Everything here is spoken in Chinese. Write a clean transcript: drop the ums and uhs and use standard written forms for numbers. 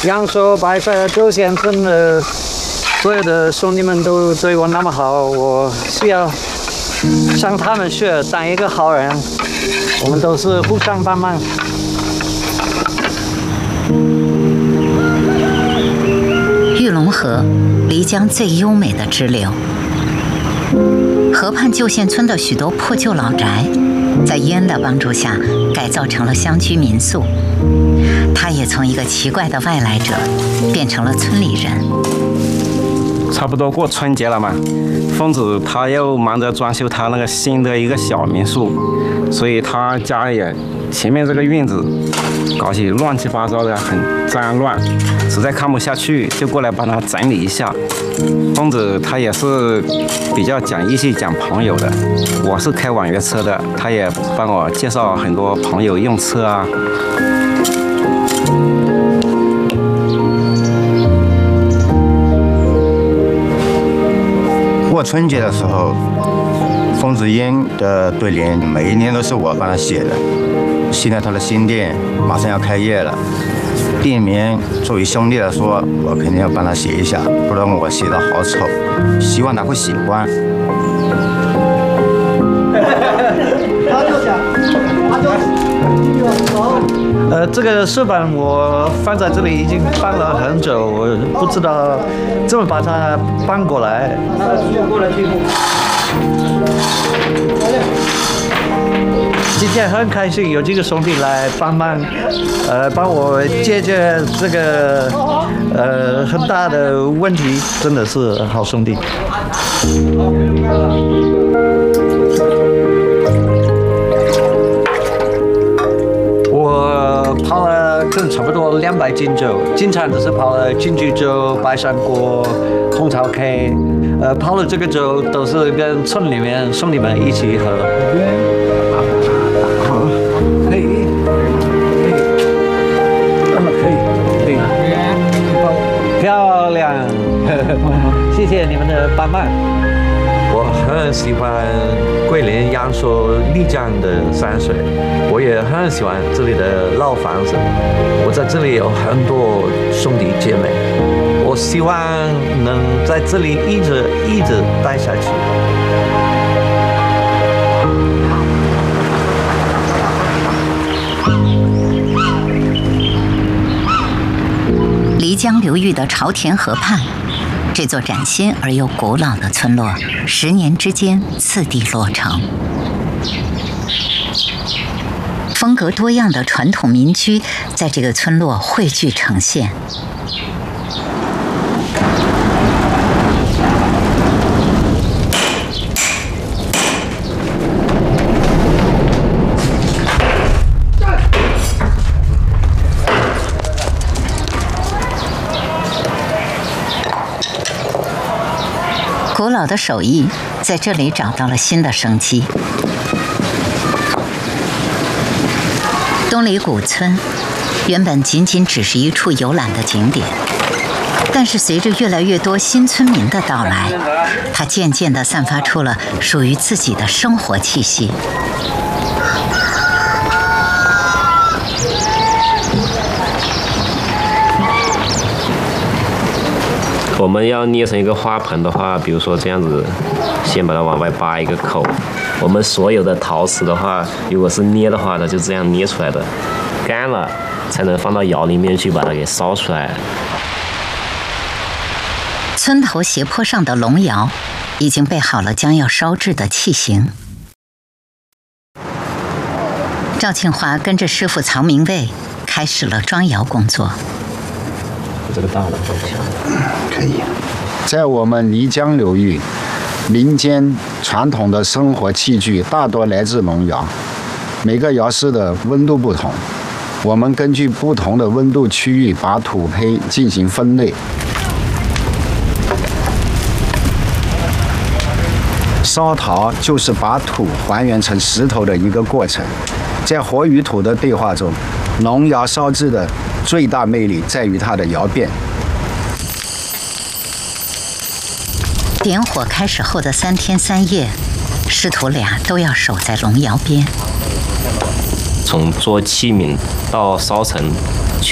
阳朔白沙周县村的所有的兄弟们都对我那么好，我需要向他们学，当一个好人。我们都是互相帮忙。 玉龙河，漓江最优美的支流。河畔旧县村的许多破旧老宅，在伊恩的帮助下改造成了乡居民宿。他也从一个奇怪的外来者变成了村里人。 差不多过春节了嘛，疯子他又忙着装修他那个新的一个小民宿，所以他家也前面这个院子搞起乱七八糟的，很脏乱，实在看不下去，就过来帮他整理一下。疯子他也是比较讲义气、讲朋友的，我是开网约车的，他也帮我介绍很多朋友用车啊。 过春节的时候，疯子烟的对联每一年都是我帮他写的。现在他的新店马上要开业了，店名作为兄弟来说，我肯定要帮他写一下，不然我写的好丑，希望他会喜欢。 这个石板我放在这里已经放了很久，我不知道怎么把它搬过来。今天很开心有几个兄弟来帮忙，帮我解决这个很大的问题，真的是好兄弟。我跑了可能差不多200斤酒，经常都是跑了金桔酒、白山锅、红桃 K， 跑了这个酒都是跟村里面兄弟们一起喝。可以，漂亮，谢谢你们的帮忙。我很喜欢桂林、阳朔、漓江的山水，我也很喜欢这里的老房子。我在这里有很多兄弟姐妹，我希望能在这里一直待下去。 漓江流域的朝田河畔，这座崭新而又古老的村落，10年之间次第落成。风格多样的传统民居在这个村落汇聚呈现。古老的手艺在这里找到了新的生机。东里古村原本仅仅只是一处游览的景点，但是随着越来越多新村民的到来，它渐渐地散发出了属于自己的生活气息。 我们要捏成一个花盆的话，比如说这样子，先把它往外扒一个口。我们所有的陶瓷的话，如果是捏的话，它就这样捏出来的，干了才能放到窑里面去把它给烧出来。 村头斜坡上的龙窑已经备好了将要烧制的器型。赵庆华跟着师傅曹明卫开始了装窑工作。 这个大的装不下。 可以。在我们漓江流域，民间传统的生活器具大多来自龙窑，每个窑室的温度不同，我们根据不同的温度区域把土坯进行分类。烧陶就是把土还原成石头的一个过程，在火与土的对话中，龙窑烧制的最大魅力在于它的窑变。 点火开始后的3天3夜，师徒俩都要守在龙窑边。 从做器皿到烧成，